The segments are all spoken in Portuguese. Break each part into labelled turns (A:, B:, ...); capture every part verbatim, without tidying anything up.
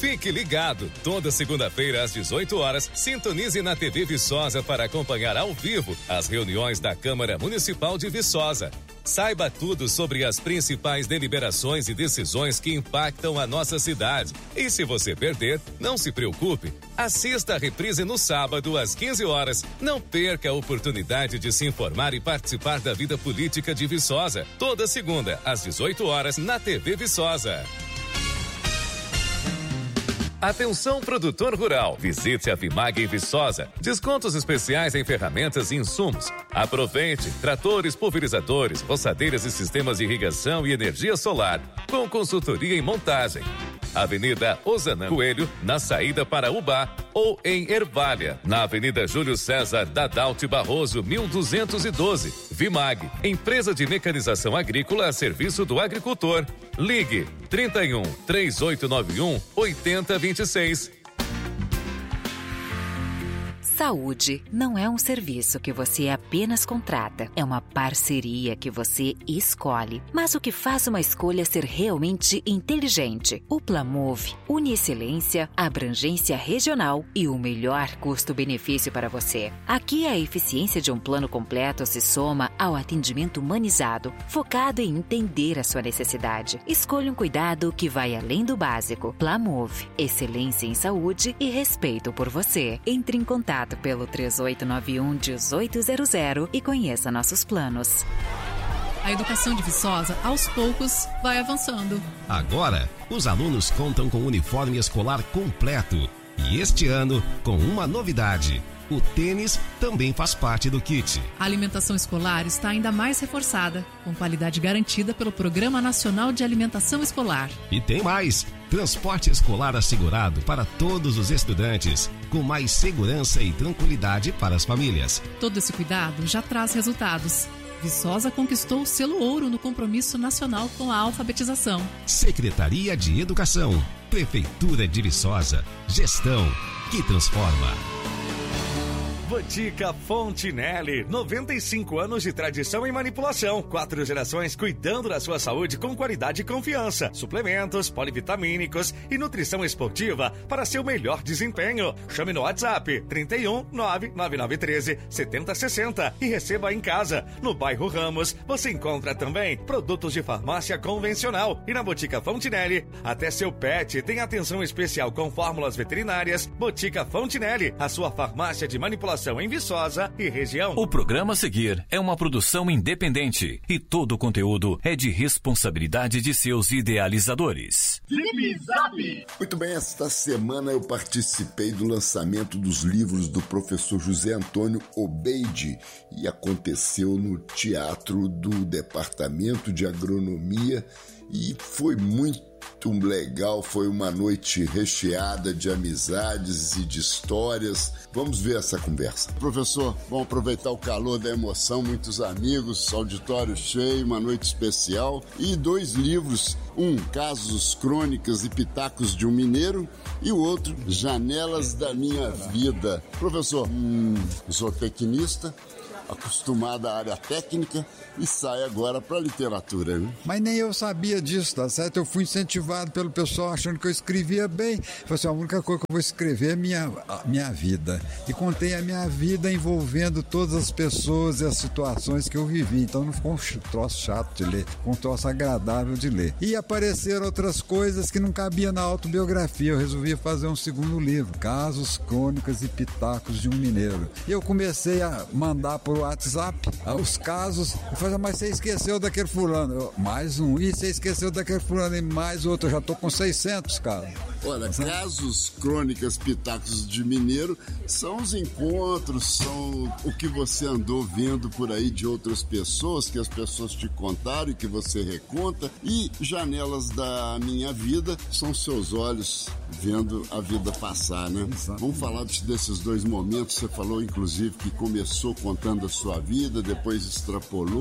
A: Fique ligado, toda segunda-feira às dezoito horas, sintonize na T V Viçosa para acompanhar ao vivo as reuniões da Câmara Municipal de Viçosa. Saiba tudo sobre as principais deliberações e decisões que impactam a nossa cidade. E se você perder, não se preocupe. Assista a reprise no sábado às quinze horas. Não perca a oportunidade de se informar e participar da vida política de Viçosa. Toda segunda às dezoito horas na T V Viçosa. Atenção, produtor rural. Visite a Vimag em Viçosa. Descontos especiais em ferramentas e insumos. Aproveite tratores, pulverizadores, roçadeiras e sistemas de irrigação e energia solar. Com consultoria em montagem. Avenida Osanã Coelho, na saída para Ubá, ou em Ervália, na Avenida Júlio César Dadalti Barroso, mil duzentos e doze. Vimag, empresa de mecanização agrícola a serviço do agricultor. Ligue trinta e um, três oito nove um, oito zero dois seis.
B: Saúde não é um serviço que você apenas contrata, é uma parceria que você escolhe. Mas o que faz uma escolha ser realmente inteligente? O Plamove une excelência, abrangência regional e o melhor custo-benefício para você. Aqui a eficiência de um plano completo se soma ao atendimento humanizado, focado em entender a sua necessidade. Escolha um cuidado que vai além do básico. Plamove, excelência em saúde e respeito por você. Entre em contato pelo três oito nove um, um oito zero zero e conheça nossos planos.
C: A educação de Viçosa, aos poucos, vai avançando.
D: Agora, os alunos contam com uniforme escolar completo. E este ano, com uma novidade. O tênis também faz parte do kit.
C: A alimentação escolar está ainda mais reforçada, com qualidade garantida pelo Programa Nacional de Alimentação Escolar.
D: E tem mais! Transporte escolar assegurado para todos os estudantes, com mais segurança e tranquilidade para as famílias.
C: Todo esse cuidado já traz resultados. Viçosa conquistou o selo ouro no compromisso nacional com a alfabetização.
D: Secretaria de Educação, Prefeitura de Viçosa, gestão que transforma.
E: Botica Fontinelli, noventa e cinco anos de tradição em manipulação, quatro gerações cuidando da sua saúde com qualidade e confiança, suplementos, polivitamínicos e nutrição esportiva para seu melhor desempenho. Chame no WhatsApp trinta e um, nove nove nove um três, sete zero seis zero e receba em casa. No bairro Ramos, você encontra também produtos de farmácia convencional e na Botica Fontinelli, até seu pet tem atenção especial com fórmulas veterinárias. Botica Fontinelli, a sua farmácia de manipulação em Viçosa e região.
F: O programa a seguir é uma produção independente e todo o conteúdo é de responsabilidade de seus idealizadores.
G: Zip Zap! Muito bem, esta semana eu participei do lançamento dos livros do professor José Antônio Obeide e aconteceu no Teatro do Departamento de Agronomia e foi muito Muito legal, foi uma noite recheada de amizades e de histórias. Vamos ver essa conversa. Professor, vamos aproveitar o calor da emoção, muitos amigos, auditório cheio, uma noite especial e dois livros, um, Casos, Crônicas e Pitacos de um Mineiro e o outro, Janelas da Minha Vida. Professor, hum, zootecnista, acostumada à área técnica e sai agora para a literatura, né?
H: Mas nem eu sabia disso, tá certo? Eu fui incentivado pelo pessoal achando que eu escrevia bem. Falei assim, a única coisa que eu vou escrever é minha, a minha vida. E contei a minha vida envolvendo todas as pessoas e as situações que eu vivi. Então não ficou um troço chato de ler, ficou um troço agradável de ler. E apareceram outras coisas que não cabiam na autobiografia. Eu resolvi fazer um segundo livro, Casos, Crônicas e Pitacos de um Mineiro. E eu comecei a mandar por WhatsApp os casos. Eu falei, mas você esqueceu daquele fulano. Eu, mais um. E você esqueceu daquele fulano e mais outro. Eu já tô com seiscentos, cara.
G: Olha, Casos, Crônicas, Pitacos de Mineiro são os encontros, são o que você andou vendo por aí de outras pessoas, que as pessoas te contaram e que você reconta. E Janelas da Minha Vida são seus olhos vendo a vida passar, né? Exatamente. Vamos falar desses dois momentos. Você falou, inclusive, que começou contando a sua vida, depois extrapolou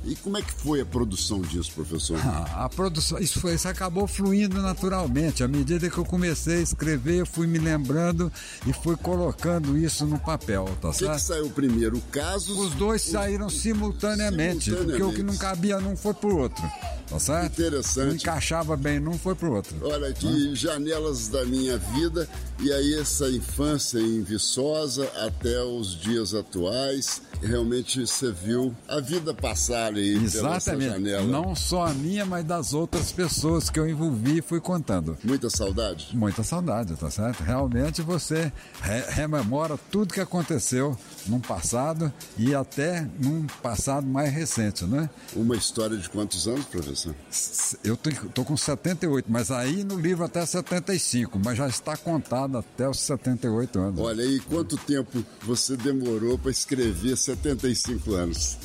G: E como é que foi a produção disso, professor?
H: Ah, a produção, isso, foi, isso acabou fluindo naturalmente. À medida que eu comecei a escrever, eu fui me lembrando e fui colocando isso no papel, tá
G: O que,
H: certo?
G: que saiu primeiro? O caso?
H: Os dois saíram simultaneamente,
G: simultaneamente,
H: porque o que não cabia num foi pro outro, tá certo?
G: Interessante.
H: Não encaixava bem num foi pro outro.
G: Olha aqui, ah. Janelas da Minha Vida, e aí essa infância em Viçosa até os dias atuais, realmente você viu a vida passar ali pela essa janela.
H: Não só a minha, mas das outras pessoas que eu envolvi e fui contando.
G: Muita saudade?
H: Muita saudade, tá certo? Realmente você re- rememora tudo que aconteceu num passado e até num passado mais recente, né?
G: Uma história de quantos anos, professor?
H: Eu tô, tô com setenta e oito, mas aí no livro até setenta e cinco, mas já está contado até os setenta e oito anos.
G: Olha, e quanto tempo você demorou para escrever setenta e cinco anos?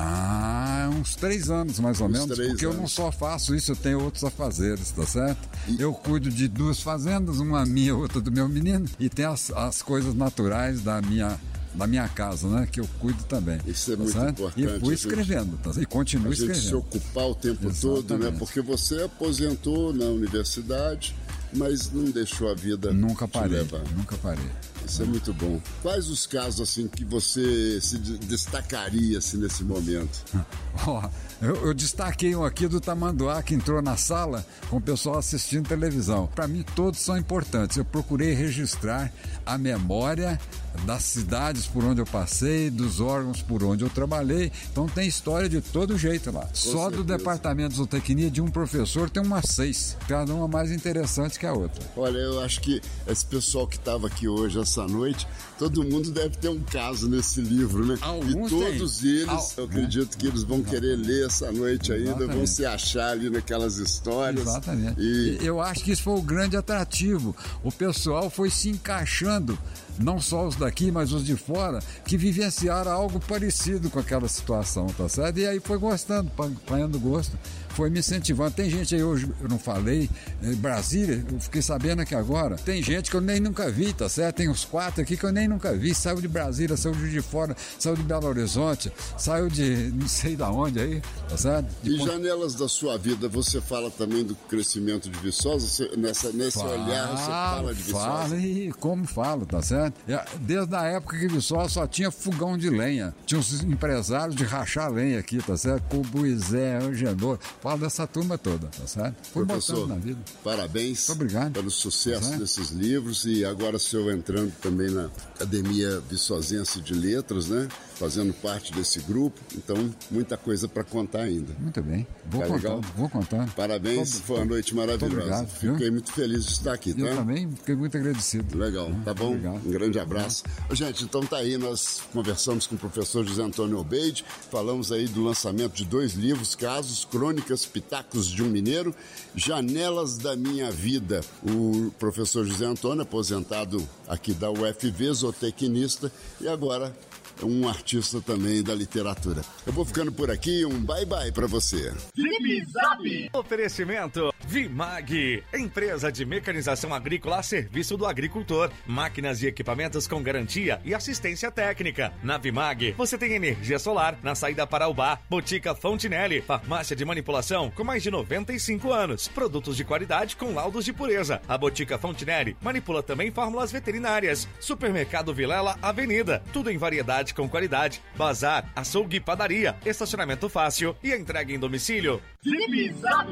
H: Ah, uns três anos mais ou
G: uns
H: menos, porque
G: anos.
H: eu não só faço isso, eu tenho outros afazeres, tá certo? E... Eu cuido de duas fazendas, uma minha, outra do meu menino, e tem as, as coisas naturais da minha, da minha casa, né? Que eu cuido também.
G: Isso é
H: tá
G: muito
H: certo?
G: importante.
H: E fui escrevendo, tá? E continuo
G: a gente
H: escrevendo.
G: se ocupar o tempo
H: Exatamente.
G: todo, né? Porque você aposentou na universidade, mas não deixou a vida
H: Nunca parei,
G: te levar.
H: nunca parei.
G: Isso é muito bom. Quais os casos assim que você se destacaria assim, nesse momento?
H: Oh, eu, eu destaquei um aqui do Tamanduá que entrou na sala com o pessoal assistindo televisão. Para mim todos são importantes. Eu procurei registrar a memória das cidades por onde eu passei, dos órgãos por onde eu trabalhei. Então tem história de todo jeito lá. Com Só certeza. Do departamento de zootecnia de um professor tem umas seis. Cada uma mais interessante que a outra.
G: Olha, eu acho que esse pessoal que estava aqui hoje, essa noite, todo mundo deve ter um caso nesse livro, né?
H: Alguns
G: e todos
H: tem.
G: eles,
H: Al...
G: eu acredito que eles vão querer ler essa noite ainda, Exatamente. Vão se achar ali naquelas histórias.
H: Exatamente.
G: E...
H: Eu acho que isso foi o grande atrativo. O pessoal foi se encaixando, não só os daqui, mas os de fora, que vivenciaram algo parecido com aquela situação, tá certo? E aí foi gostando, apanhando gosto, foi me incentivando. Tem gente aí hoje, eu não falei, em Brasília, eu fiquei sabendo aqui agora, tem gente que eu nem nunca vi, tá certo? Tem uns quatro aqui que eu nem nunca vi, saiu de Brasília, saiu de fora, saiu de Belo Horizonte, saiu de não sei da onde aí, tá certo? De
G: e ponto... Janelas da Sua Vida, você fala também do crescimento de Viçosa? Você, nessa, nesse fala, olhar você fala de Viçosa?
H: Fala e como falo, tá certo? Desde a época que Viçosa só tinha fogão de lenha, tinha uns empresários de rachar lenha aqui, tá certo? Cobuizé, Angenor, falo dessa turma toda, tá certo? Fui
G: Professor,
H: na vida.
G: Parabéns
H: Obrigado.
G: pelo sucesso
H: Tá
G: desses livros e agora o senhor entrando também na Academia Viçosense de Letras, né? Fazendo parte desse grupo, então muita coisa para contar ainda.
H: Muito bem, vou
G: tá
H: contar,
G: legal?
H: vou contar.
G: Parabéns,
H: tô,
G: foi uma noite maravilhosa.
H: Obrigado,
G: Fiquei
H: viu?
G: muito feliz de estar aqui, tá?
H: Eu também fiquei muito agradecido.
G: Legal, tá bom?
H: Obrigado.
G: Um grande abraço. Gente, então tá aí, nós conversamos com o professor José Antônio Obeide, falamos aí do lançamento de dois livros, Casos, Crônicas, Pitacos de um Mineiro, Janelas da Minha Vida. O professor José Antônio, aposentado aqui da U F V, zootecnista, e agora um artista também da literatura. Eu vou ficando por aqui, um bye-bye pra você.
E: Zip Zap! Oferecimento Vimag, empresa de mecanização agrícola a serviço do agricultor. Máquinas e equipamentos com garantia e assistência técnica. Na Vimag, você tem energia solar na saída para Ubá. Botica Fontinelli, farmácia de manipulação com mais de noventa e cinco anos. Produtos de qualidade com laudos de pureza. A Botica Fontinelli manipula também fórmulas veterinárias. Supermercado Vilela Avenida, tudo em variedade com qualidade. Bazar, açougue e padaria, estacionamento fácil e entrega em domicílio. Zip Zap!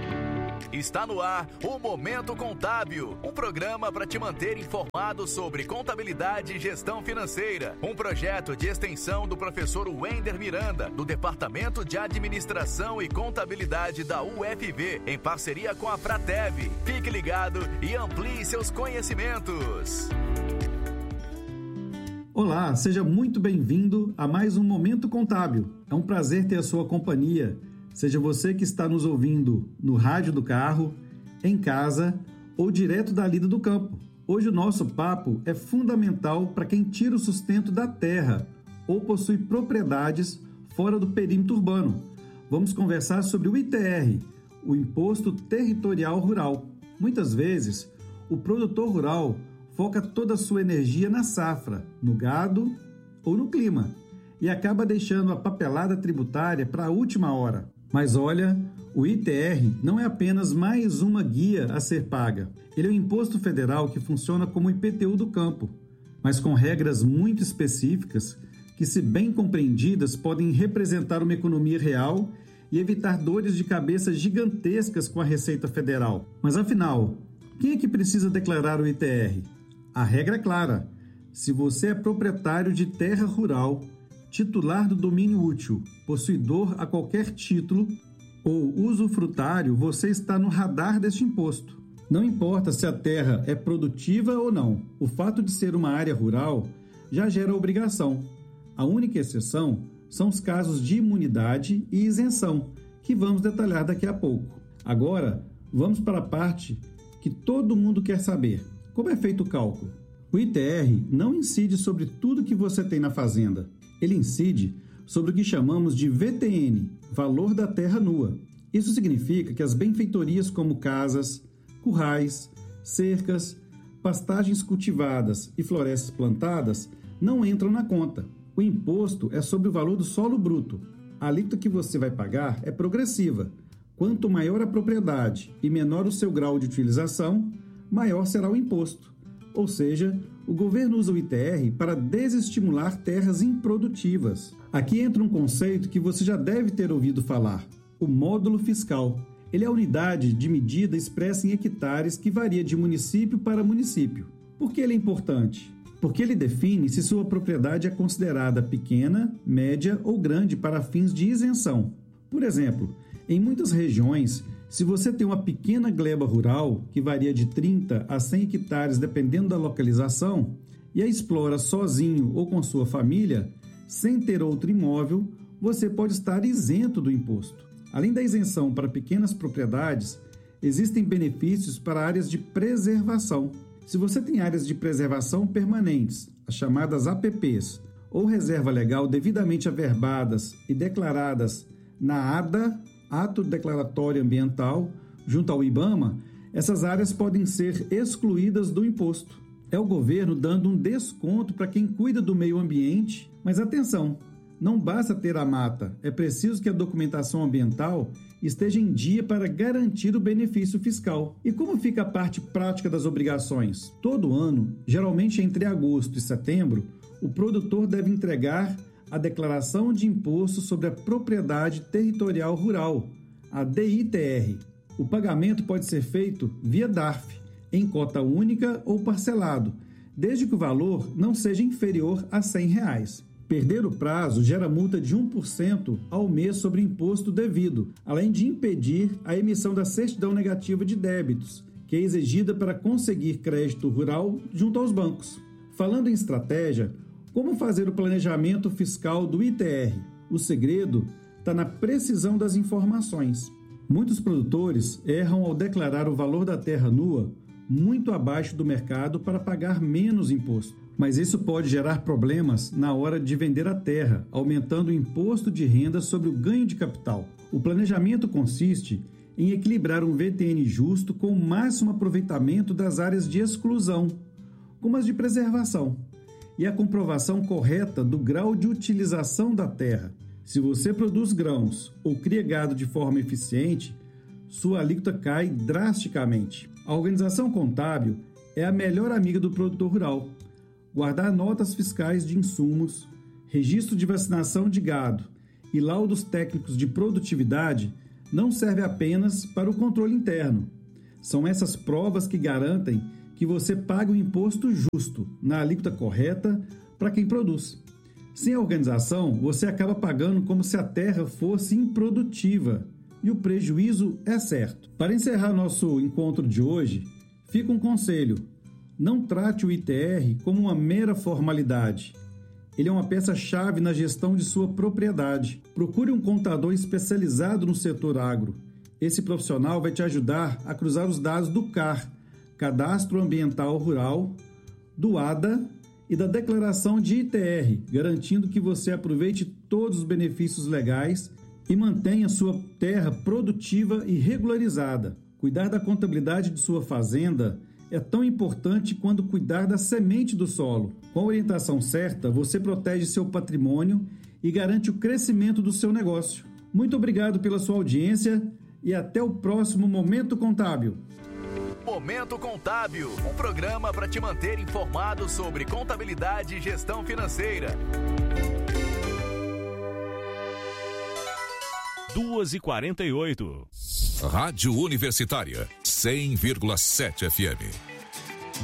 F: Está no ar o Momento Contábil, um programa para te manter informado sobre contabilidade e gestão financeira. Um projeto de extensão do professor Wender Miranda, do Departamento de Administração e Contabilidade da U F V, em parceria com a Pratev. Fique ligado e amplie seus conhecimentos.
I: Olá, seja muito bem-vindo a mais um Momento Contábil. É um prazer ter a sua companhia. Seja você que está nos ouvindo no rádio do carro, em casa ou direto da lida do campo. Hoje o nosso papo é fundamental para quem tira o sustento da terra ou possui propriedades fora do perímetro urbano. Vamos conversar sobre o I T R, o Imposto Territorial Rural. Muitas vezes, o produtor rural foca toda a sua energia na safra, no gado ou no clima. e acaba deixando a papelada tributária para a última hora. Mas olha, o I T R não é apenas mais uma guia a ser paga. Ele é um imposto federal que funciona como o I P T U do campo, mas com regras muito específicas que, se bem compreendidas, podem representar uma economia real e evitar dores de cabeça gigantescas com a Receita Federal. Mas afinal, quem é que precisa declarar o I T R? A regra é clara. Se você é proprietário de terra rural, titular do domínio útil, possuidor a qualquer título ou usufrutário, você está no radar deste imposto. Não importa se a terra é produtiva ou não, o fato de ser uma área rural já gera obrigação. A única exceção são os casos de imunidade e isenção, que vamos detalhar daqui a pouco. Agora, vamos para a parte que todo mundo quer saber. Como é feito o cálculo? O I T R não incide sobre tudo que você tem na fazenda. Ele incide sobre o que chamamos de V T N, Valor da Terra Nua. Isso significa que as benfeitorias como casas, currais, cercas, pastagens cultivadas e florestas plantadas não entram na conta. O imposto é sobre o valor do solo bruto. A alíquota que você vai pagar é progressiva. Quanto maior a propriedade e menor o seu grau de utilização, maior será o imposto. Ou seja, o governo usa o I T R para desestimular terras improdutivas. Aqui entra um conceito que você já deve ter ouvido falar, o módulo fiscal. Ele é a unidade de medida expressa em hectares que varia de município para município. Por que ele é importante? Porque ele define se sua propriedade é considerada pequena, média ou grande para fins de isenção. Por exemplo, em muitas regiões, se você tem uma pequena gleba rural, que varia de trinta a cem hectares dependendo da localização, e a explora sozinho ou com sua família, sem ter outro imóvel, você pode estar isento do imposto. Além da isenção para pequenas propriedades, existem benefícios para áreas de preservação. Se você tem áreas de preservação permanentes, as chamadas A P Ps, ou reserva legal devidamente averbadas e declaradas na A D A, Ato Declaratório Ambiental, junto ao IBAMA, essas áreas podem ser excluídas do imposto. É o governo dando um desconto para quem cuida do meio ambiente, mas atenção, não basta ter a mata, é preciso que a documentação ambiental esteja em dia para garantir o benefício fiscal. E como fica a parte prática das obrigações? Todo ano, geralmente entre agosto e setembro, o produtor deve entregar a Declaração de Imposto sobre a Propriedade Territorial Rural, a D I T R. O pagamento pode ser feito via D A R F, em cota única ou parcelado, desde que o valor não seja inferior a cem reais. Perder o prazo gera multa de um por cento ao mês sobre o imposto devido, além de impedir a emissão da certidão negativa de débitos, que é exigida para conseguir crédito rural junto aos bancos. Falando em estratégia, como fazer o planejamento fiscal do I T R? O segredo está na precisão das informações. Muitos produtores erram ao declarar o valor da terra nua muito abaixo do mercado para pagar menos imposto. Mas isso pode gerar problemas na hora de vender a terra, aumentando o imposto de renda sobre o ganho de capital. O planejamento consiste em equilibrar um V T N justo com o máximo aproveitamento das áreas de exclusão, como as de preservação, e a comprovação correta do grau de utilização da terra. Se você produz grãos ou cria gado de forma eficiente, sua alíquota cai drasticamente. A organização contábil é a melhor amiga do produtor rural. Guardar notas fiscais de insumos, registro de vacinação de gado e laudos técnicos de produtividade não serve apenas para o controle interno. São essas provas que garantem que você pague o imposto justo, na alíquota correta, para quem produz. Sem a organização, você acaba pagando como se a terra fosse improdutiva, e o prejuízo é certo. Para encerrar nosso encontro de hoje, fica um conselho: não trate o I T R como uma mera formalidade. Ele é uma peça-chave na gestão de sua propriedade. Procure um contador especializado no setor agro. Esse profissional vai te ajudar a cruzar os dados do C A R, Cadastro Ambiental Rural, do A D A e da Declaração de I T R, garantindo que você aproveite todos os benefícios legais e mantenha sua terra produtiva e regularizada. Cuidar da contabilidade de sua fazenda é tão importante quanto cuidar da semente do solo. Com a orientação certa, você protege seu patrimônio e garante o crescimento do seu negócio. Muito obrigado pela sua audiência e até o próximo Momento Contábil.
F: Momento Contábil, um programa para te manter informado sobre contabilidade e gestão financeira.
J: duas e quarenta e oito.
K: Rádio Universitária, cem vírgula sete F M.